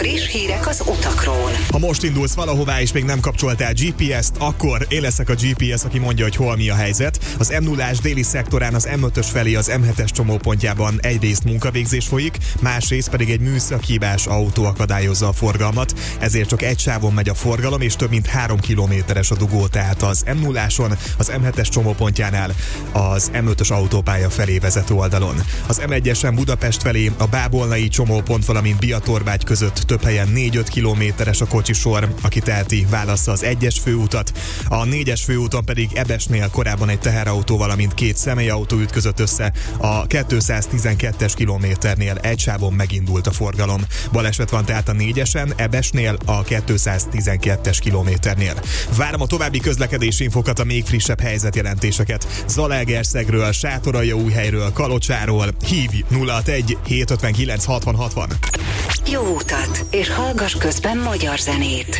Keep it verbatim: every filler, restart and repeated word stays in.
Friss hírek az utakról. Ha most indulsz valahová és még nem kapcsoltál gé pé es-t, akkor én leszek a gé pé es, aki mondja, hogy hol mi a helyzet. Az em nullás déli szektorán az em ötös felé az em hetes csomópontjában egyrészt munkavégzés folyik, másrészt pedig egy műszaki-hibás autó akadályozza a forgalmat, ezért csak egy sávon megy a forgalom, és több mint három kilométeres a dugó, tehát az em nulláson, az em hetes csomópontjánál az em ötös autópálya felé vezető oldalon. Az em egyesen Budapest felé a bábolnai csomópont, valamint Biatorbágy között több helyen négy-öt kilométeres a kocsisor, aki teheti, válassza az egyes főútat. A négyes főúton pedig Ebesnél korábban egy teherautó, valamint két személyautó ütközött össze, a kétszáztizenkettes kilométernél egy sávon megindult a forgalom. Baleset van tehát a négyesen, Ebesnél, a kétszáztizenkettes kilométernél. Várom a további közlekedési infokat, a még frissebb helyzetjelentéseket Zalaegerszegről, Sátoraljaújhelyről, Kalocsáról. Hívj nulla hatvanegy hétszázötvenkilenc hatvan hatvan. Jó utat, és hallgass közben magyar zenét.